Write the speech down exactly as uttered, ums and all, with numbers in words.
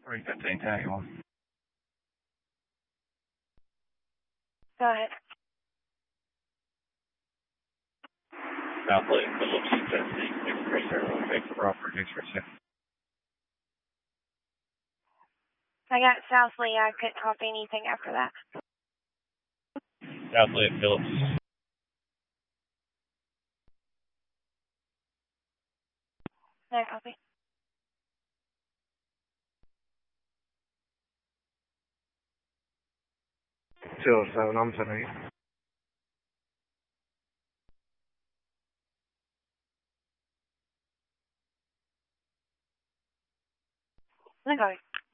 three fifteen, tag one. Go ahead. South Lake, Phillips, Tennessee, X-ray zero, X Crawford, X-ray seven. I got South Lee. I couldn't copy anything after that. South Lake, Phillips. No copy. two oh seven, I'm sending you. No copy.